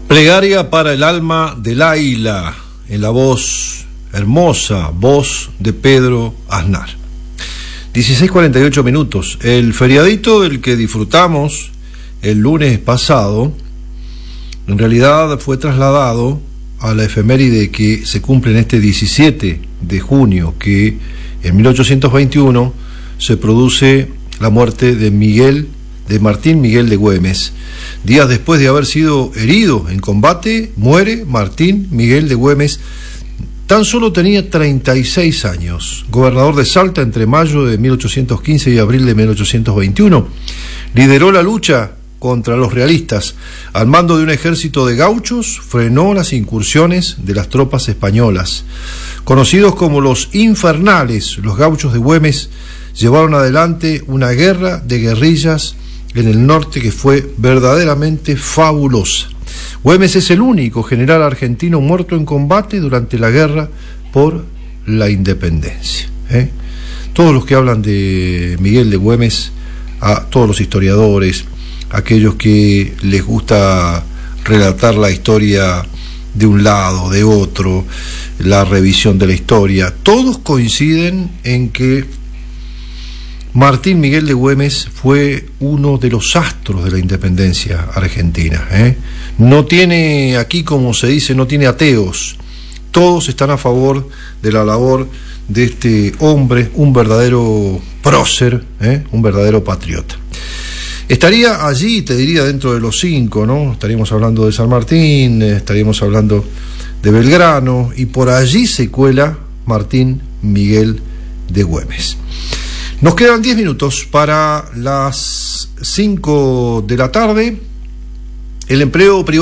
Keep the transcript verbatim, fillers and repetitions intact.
Plegaria para el alma de Laila, en la voz, hermosa voz de Pedro Aznar. dieciséis cuarenta y ocho minutos. El feriadito del que disfrutamos el lunes pasado, en realidad fue trasladado a la efeméride que se cumple en este diecisiete de junio, que en mil ochocientos veintiuno se produce la muerte de Miguel, de Martín Miguel de Güemes. Días después de haber sido herido en combate, muere Martín Miguel de Güemes. Tan solo tenía treinta y seis años, gobernador de Salta entre mayo de mil ochocientos quince y abril de mil ochocientos veintiuno. Lideró la lucha contra los realistas. Al mando de un ejército de gauchos, frenó las incursiones de las tropas españolas. Conocidos como los infernales, los gauchos de Güemes llevaron adelante una guerra de guerrillas en el norte que fue verdaderamente fabulosa. Güemes es el único general argentino muerto en combate durante la guerra por la independencia. ¿eh? Todos los que hablan de Miguel de Güemes, a todos los historiadores, aquellos que les gusta relatar la historia de un lado, de otro, la revisión de la historia, todos coinciden en que Martín Miguel de Güemes fue uno de los astros de la independencia argentina. ¿eh? No tiene, aquí como se dice, no tiene ateos. Todos están a favor de la labor de este hombre, un verdadero prócer, ¿eh? un verdadero patriota. Estaría allí, te diría, dentro de los cinco, ¿no? Estaríamos hablando de San Martín, estaríamos hablando de Belgrano, y por allí se cuela Martín Miguel de Güemes. Nos quedan diez minutos para las cinco de la tarde. El empleo privado